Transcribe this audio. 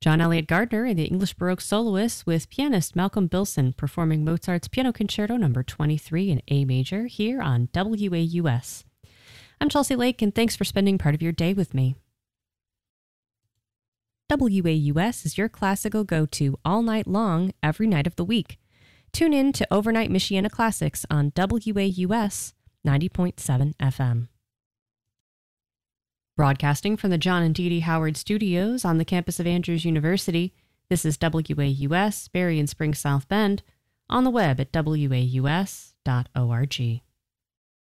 John Elliott Gardner and the English Baroque Soloists with pianist Malcolm Bilson performing Mozart's Piano Concerto No. 23 in A major here on WAUS. I'm Chelsea Lake, and thanks for spending part of your day with me. WAUS is your classical go-to all night long, every night of the week. Tune in to Overnight Michiana Classics on WAUS 90.7 FM. Broadcasting from the John and Dee Dee Howard Studios on the campus of Andrews University, this is WAUS, Berry and Spring South Bend, on the web at waus.org.